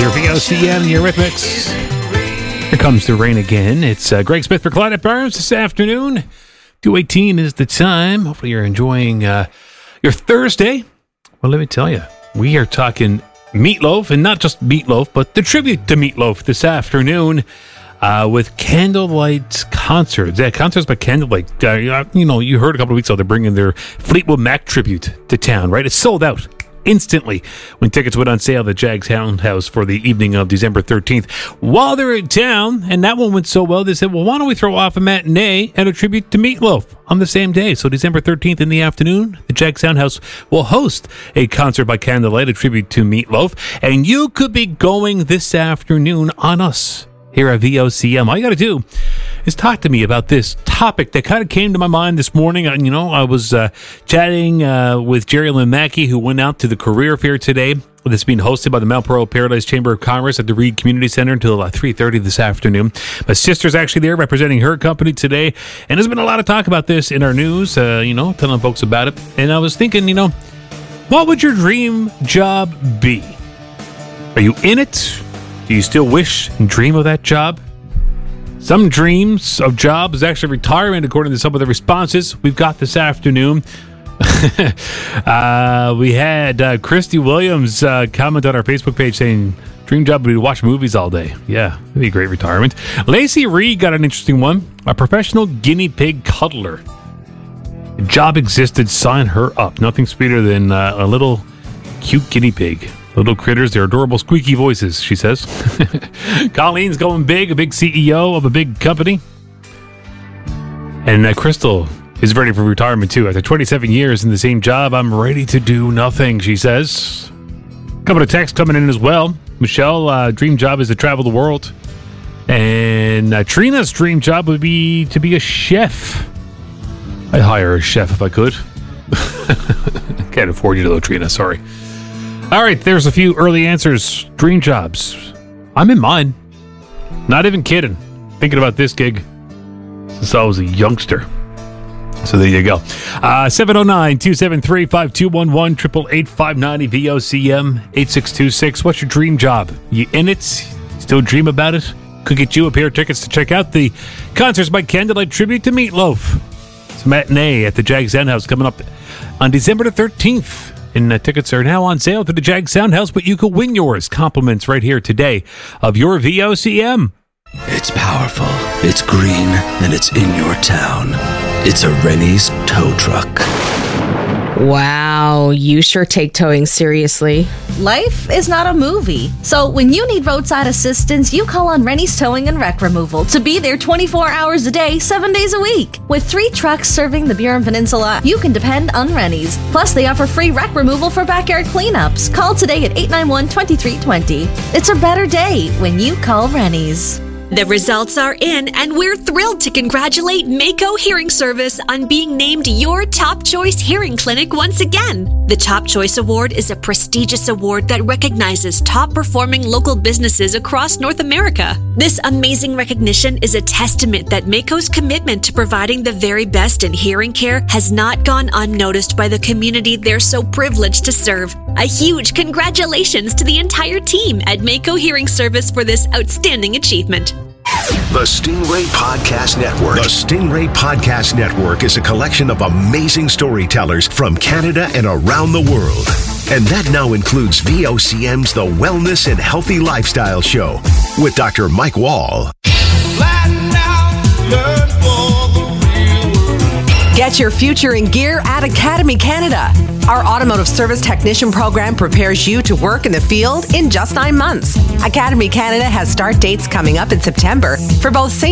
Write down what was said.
Your VOCM, your Rhythmics. Here comes the rain again. It's Greg Smith for Clyde at Burns this afternoon. 2:18 is the time. Hopefully you're enjoying your Thursday. Well, let me tell you, we are talking Meatloaf, and not just Meatloaf, but the tribute to Meatloaf this afternoon with Candlelight Concerts. Yeah, concerts by Candlelight. You heard a couple of weeks ago they're bringing their Fleetwood Mac tribute to town, right? It's sold out instantly when tickets went on sale at the Jags Townhouse for the evening of December 13th. While they're in town, and that one went so well, they said, well, why don't we throw off a matinee and a tribute to Meatloaf on the same day? So December 13th in the afternoon, the Jags Townhouse will host a concert by Candlelight, a tribute to Meatloaf, and you could be going this afternoon on us here at VOCM. All you got to do is talk to me about this topic that kind of came to my mind this morning. I was chatting with Jerry Lynn Mackey, who went out to the career fair today that's being hosted by the Mount Pearl Paradise Chamber of Commerce at the Reed Community Center until 3:30 this afternoon. My sister's actually there representing her company today, and there's been a lot of talk about this in our news, telling folks about it. And I was thinking, what would your dream job be? Are you in it? Do you still wish and dream of that job? Some dreams of jobs is actually retirement, according to some of the responses we've got this afternoon. We had Christy Williams comment on our Facebook page saying, dream job would be to watch movies all day. Yeah, that'd be a great retirement. Lacey Reed got an interesting one. A professional guinea pig cuddler. The job existed, sign her up. Nothing sweeter than a little cute guinea pig. Little critters, they're adorable squeaky voices, she says. Colleen's going big, a big CEO of a big company. And Crystal is ready for retirement, too. After 27 years in the same job, I'm ready to do nothing, she says. A couple of texts coming in as well. Michelle, dream job is to travel the world. And Trina's dream job would be to be a chef. I'd hire a chef if I could. Can't afford you, though, Trina, sorry. All right, there's a few early answers. Dream jobs. I'm in mine. Not even kidding. Thinking about this gig since I was a youngster. So there you go. 709-273-5211, 888-590-VOCM, 8626. What's your dream job? You in it? Still dream about it? Could get you a pair of tickets to check out the concerts by Candlelight tribute to Meatloaf. It's a matinee at the Jags Townhouse coming up on December the 13th. And tickets are now on sale to the Jags Townhouse, but you could win yours. Compliments right here today of your VOCM. It's powerful, it's green, and it's in your town. It's a Rennie's tow truck. Wow, you sure take towing seriously. Life is not a movie. So when you need roadside assistance, you call on Rennie's Towing and Wreck Removal to be there 24 hours a day, 7 days a week. With 3 trucks serving the Burin Peninsula, you can depend on Rennie's. Plus, they offer free wreck removal for backyard cleanups. Call today at 891-2320. It's a better day when you call Rennie's. The results are in, and we're thrilled to congratulate Mako Hearing Service on being named your Top Choice Hearing Clinic once again. The Top Choice Award is a prestigious award that recognizes top-performing local businesses across North America. This amazing recognition is a testament that Mako's commitment to providing the very best in hearing care has not gone unnoticed by the community they're so privileged to serve. A huge congratulations to the entire team at Mako Hearing Service for this outstanding achievement. The Stingray Podcast Network. The Stingray Podcast Network is a collection of amazing storytellers from Canada and around the world. And that now includes VOCM's The Wellness and Healthy Lifestyle Show with Dr. Mike Wall. Get your future in gear at Academy Canada. Our automotive service technician program prepares you to work in the field in just 9 months. Academy Canada has start dates coming up in September for both